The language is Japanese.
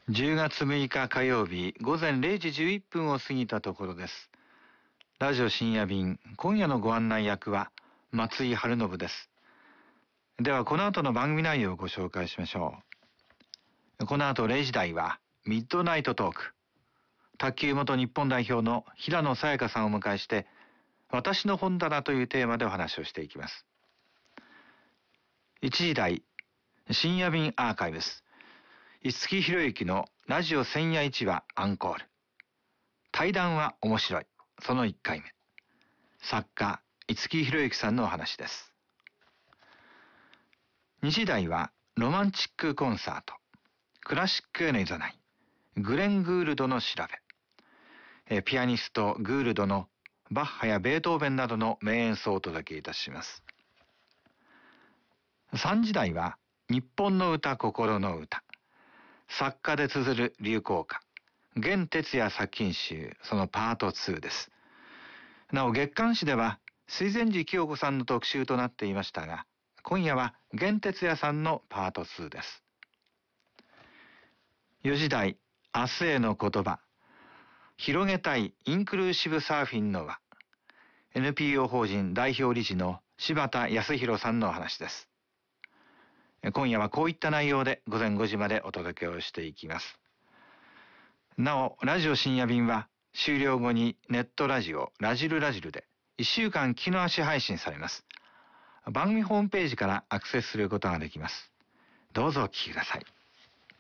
10月6日火曜日午前0時11分を過ぎたところです。ラジオ深夜便、今夜のご案内役は松井春信です。ではこの後の番組内容をご紹介しましょう。この後0時台はミッドナイトトーク。卓球元日本代表の平野早矢香さんをお迎えして、私の本棚というテーマでお話をしていきます。1時台、深夜便アーカイブス。五木ひろゆきのラジオ千夜一話アンコール。対談は面白い。その1回目。作家、五木ひろゆきさんのお話です。2時台はロマンチックコンサート。クラシックへの誘い。グレン・グールドの調べ。ピアニストグールドのバッハやベートーベンなどの名演奏をお届けいたします。3時台は日本の歌心の歌。作家で綴る流行歌。玄哲也作品集、そのパート2です。なお月刊誌では水前寺清子さんの特集となっていましたが、今夜は玄哲也さんのパート2です。4時台、明日への言葉。広げたいインクルーシブサーフィンの輪。NPO 法人代表理事の柴田康弘さんのお話です。今夜はこういった内容で午前5時までお届けをしていきます。なお、ラジオ深夜便は終了後にネットラジオラジルラジルで1週間聞き逃し配信されます。番組ホームページからアクセスすることができます。どうぞお聞きください。